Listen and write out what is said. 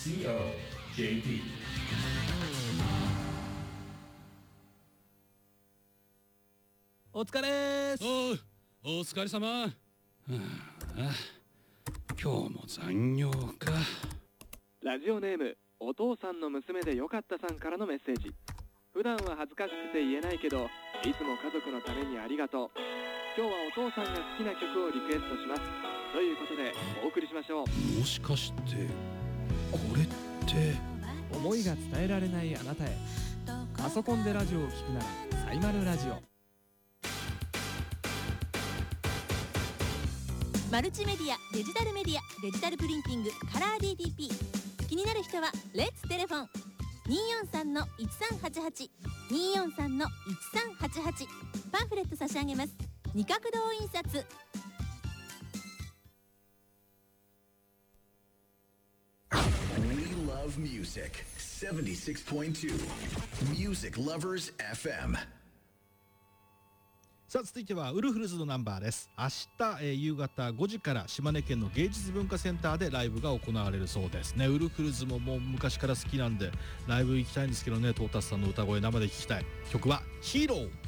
COJP。 お疲れーす。 お疲れ様。今日も残業か。 ラジオネームお父さんの娘でよかったさんからのメッセージ。普段は恥ずかしくて言えないけど、いつも家族のためにありがとう。今日はお父さんが好きな曲をリクエストしますということでお送りしましょう。 もしかしてこれって思いが伝えられないあなたへ。パソコンでラジオを聞くならサイマルラジオ。 マルチメディア、デジタルメディア、デジタルプリンティング、カラー DTP。 気になる人はレッツテレフォン 243-1388 243-1388。 パンフレット差し上げます。二角堂印刷。 We love music. 76.2 Music Lovers FM。 さあ続いてはウルフルズのナンバーです。明日、夕方5時から島根県の芸術文化センターでライブが行われるそうですね。ウルフルズももう昔から好きなんでライブ行きたいんですけどね、トータスさんの歌声生で聞きたい。曲はヒーロー。